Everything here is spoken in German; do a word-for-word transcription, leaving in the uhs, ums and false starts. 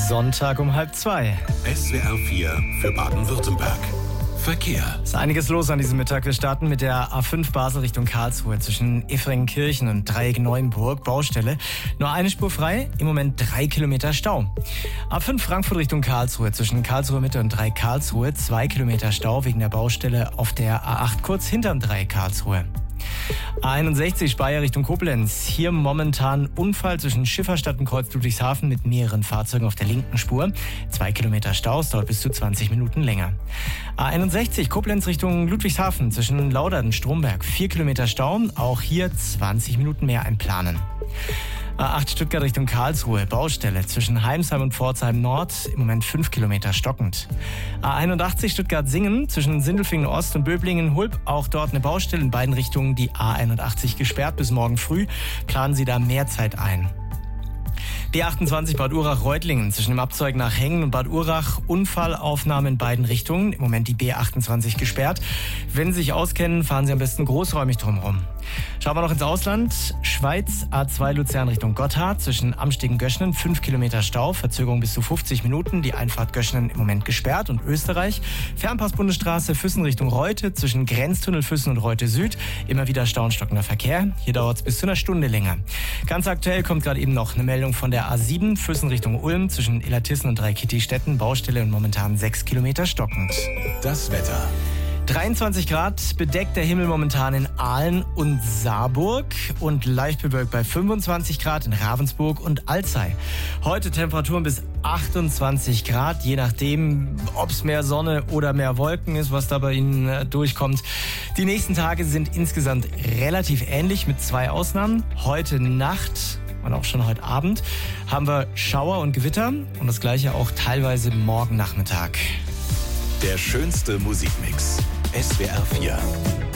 Sonntag um halb zwei. S W R vier für Baden-Württemberg. Verkehr. Es ist einiges los an diesem Mittag. Wir starten mit der A fünf Basel Richtung Karlsruhe zwischen Efringkirchen und Dreieck Neuenburg. Baustelle. Nur eine Spur frei, im Moment drei Kilometer Stau. A fünf Frankfurt Richtung Karlsruhe zwischen Karlsruhe Mitte und Dreieck Karlsruhe. Zwei Kilometer Stau wegen der Baustelle auf der A acht kurz hinterm Dreieck Karlsruhe. A einundsechzig Speyer Richtung Koblenz. Hier momentan Unfall zwischen Schifferstadt und Kreuz Ludwigshafen mit mehreren Fahrzeugen auf der linken Spur. Zwei Kilometer Stau, es dauert bis zu zwanzig Minuten länger. A einundsechzig Koblenz Richtung Ludwigshafen zwischen Laudern und Stromberg. Vier Kilometer Stau, auch hier zwanzig Minuten mehr einplanen. A acht Stuttgart Richtung Karlsruhe, Baustelle zwischen Heimsheim und Pforzheim Nord, im Moment fünf Kilometer stockend. A einundachtzig Stuttgart-Singen zwischen Sindelfingen Ost und Böblingen-Hulb, auch dort eine Baustelle in beiden Richtungen, die A einundachtzig gesperrt bis morgen früh. Planen Sie da mehr Zeit ein. B achtundzwanzig Bad Urach-Reutlingen zwischen dem Abzweig nach Hengen und Bad Urach. Unfallaufnahme in beiden Richtungen. Im Moment die B achtundzwanzig gesperrt. Wenn Sie sich auskennen, fahren Sie am besten großräumig drumherum. Schauen wir noch ins Ausland. Schweiz, A zwei Luzern Richtung Gotthard zwischen Amsteg und Göschenen. fünf Kilometer Stau, Verzögerung bis zu fünfzig Minuten. Die Einfahrt Göschenen im Moment gesperrt. Und Österreich, Fernpass-Bundesstraße Füssen Richtung Reute zwischen Grenztunnel Füssen und Reute Süd. Immer wieder Stau und stockender Verkehr. Hier dauert es bis zu einer Stunde länger. Ganz aktuell kommt gerade eben noch eine Meldung von der A sieben, Füssen Richtung Ulm, zwischen Illertissen und Dreikitti-Städten, Baustelle und momentan sechs Kilometer stockend. Das Wetter. dreiundzwanzig Grad, bedeckt der Himmel momentan in Aalen und Saarburg und leicht bewölkt bei fünfundzwanzig Grad in Ravensburg und Alzey. Heute Temperaturen bis achtundzwanzig Grad, je nachdem, ob es mehr Sonne oder mehr Wolken ist, was da bei Ihnen äh, durchkommt. Die nächsten Tage sind insgesamt relativ ähnlich mit zwei Ausnahmen. Heute Nacht und auch schon heute Abend haben wir Schauer und Gewitter und das gleiche auch teilweise morgen Nachmittag. Der schönste Musikmix. S W R vier.